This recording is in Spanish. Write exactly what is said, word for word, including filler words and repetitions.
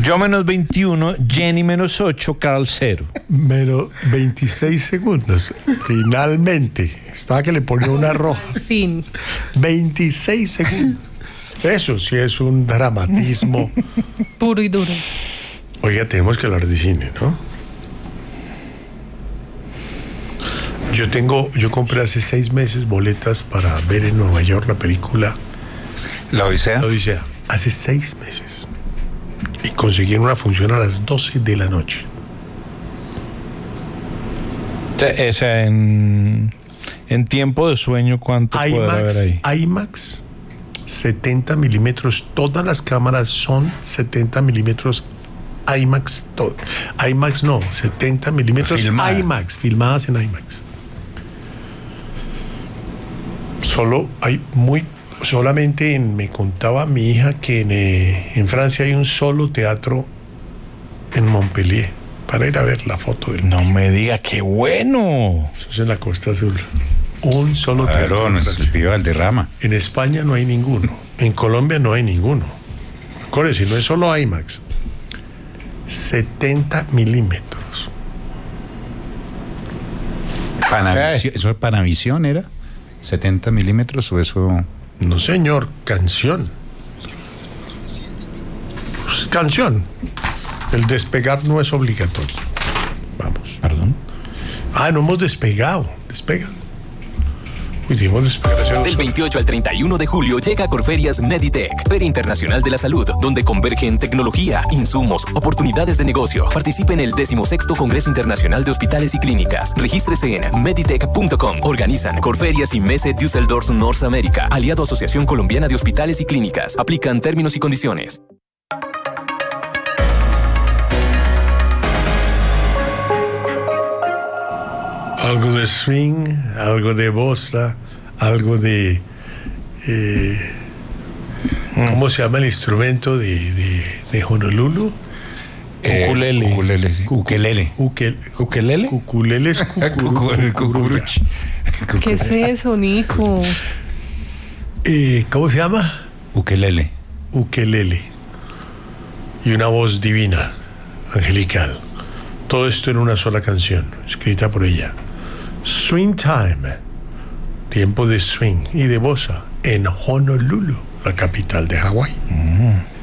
Yo menos veintiuno, Jenny menos ocho, Carl cero. Menos veintiséis segundos. Finalmente. Estaba que le ponía una roja. Al fin. veintiséis segundos. Eso sí es un dramatismo. Puro y duro. Oiga, tenemos que hablar de cine, ¿no? Yo tengo, yo compré hace seis meses boletas para ver en Nueva York la película ¿La Odisea? La Odisea. Hace seis meses. Y conseguí una función a las doce de la noche. Esa en, en tiempo de sueño, ¿cuánto podrá haber IMAX, ahí? IMAX, setenta milímetros. Todas las cámaras son setenta milímetros. IMAX, todo. IMAX no, setenta milímetros. Filmada. IMAX, filmadas en IMAX. Solo hay muy, solamente en, me contaba mi hija que en, eh, en Francia hay un solo teatro en Montpellier para ir a ver la foto del. No me diga, qué bueno. Eso es en la Costa Azul. Un solo teatro. Claro, en no es Francia. el Pío Valderrama. En España no hay ninguno. En Colombia no hay ninguno. Acuérdense, no es solo IMAX. setenta milímetros. Panavisión, ¿eso es Panavisión era? ¿setenta milímetros o eso? No, señor, canción. Pues, canción. El despegar no es obligatorio. Vamos. Perdón. Ah, no hemos despegado. Despega. Uy, dimos despegar. Del veintiocho al treinta y uno de julio llega a Corferias Meditech, Feria Internacional de la Salud, donde convergen tecnología, insumos, oportunidades de negocio. Participe en el decimosexto Congreso Internacional de Hospitales y Clínicas. Regístrese en meditech punto com. Organizan Corferias y Messe Düsseldorf North America, aliado a Asociación Colombiana de Hospitales y Clínicas. Aplican términos y condiciones. Algo de swing, algo de bossa, algo de... eh, ¿Cómo se llama el instrumento de, de, de Honolulu? Eh, Ukulele. Ukulele, sí. Ukelele. Ukel, ¿Ukelele? ukulele es cucuru- Cucu- cucuruchi. ¿Qué es eso, Nico? Eh, ¿Cómo se llama? Ukelele. Ukelele. Y una voz divina, angelical. Todo esto en una sola canción, escrita por ella. Swing Time, tiempo de swing y de bossa en Honolulu, la capital de Hawái.